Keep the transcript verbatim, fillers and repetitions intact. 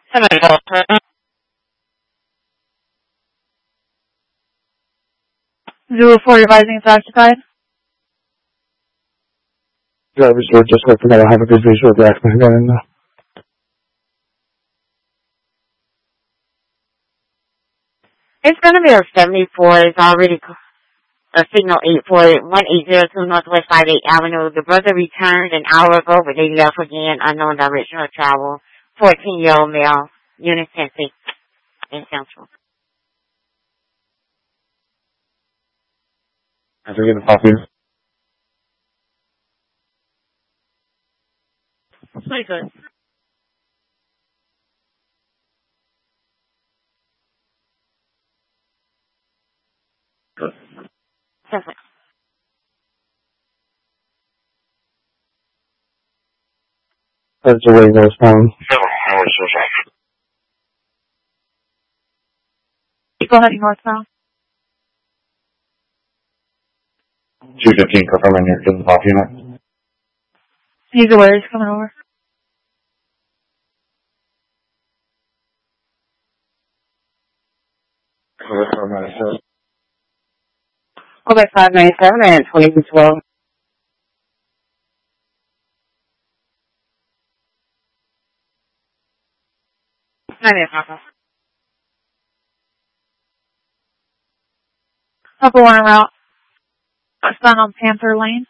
Zero four, advising it's occupied. Driver's door just let them know I have a good visual of the accident again. It's going to be a seventy-four. It's already a signal eight four one eight zero two Northwest five eighth Avenue. The brother returned an hour ago, but they left again, unknown direction of travel. fourteen-year-old male, Unit ten six in Central. I forget the copy. Very good. Perfect. That's a way those phone. Go heading northbound. two fifteen, confirming your kids off unit. He's aware he's coming over. Go back five ninety-seven and twenty-two twelve. Upper one route. Westbound on Panther Lane.